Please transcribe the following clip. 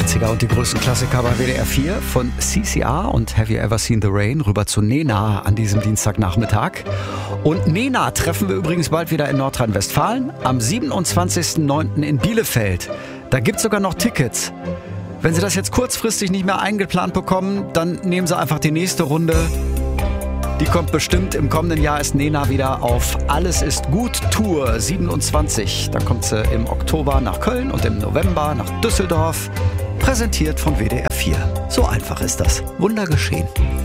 80er und die größten Klassiker bei WDR 4 von CCR und Have You Ever Seen the Rain rüber zu Nena an diesem Dienstagnachmittag. Und Nena treffen wir übrigens bald wieder in Nordrhein-Westfalen am 27.09. in Bielefeld. Da gibt es sogar noch Tickets. Wenn Sie das jetzt kurzfristig nicht mehr eingeplant bekommen, dann nehmen Sie einfach die nächste Runde. Die kommt bestimmt. Im kommenden Jahr ist Nena wieder auf Alles ist gut Tour 27. Da kommt sie im Oktober nach Köln und im November nach Düsseldorf. Präsentiert von WDR 4. So einfach ist das. Wunder geschehen.